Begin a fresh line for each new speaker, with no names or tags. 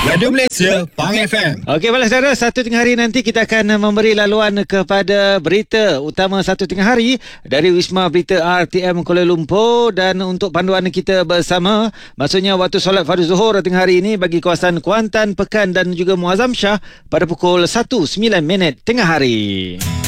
Radio Malaysia, Pang FM.
Okey, baiklah saudara, satu tengah hari nanti kita akan memberi laluan kepada berita utama satu tengah hari dari Wisma Berita RTM Kuala Lumpur, dan untuk panduan kita bersama, maksudnya waktu solat fardu zuhur tengah hari ini bagi kawasan Kuantan, Pekan dan juga Muazzam Shah pada pukul 1:09 tengah hari.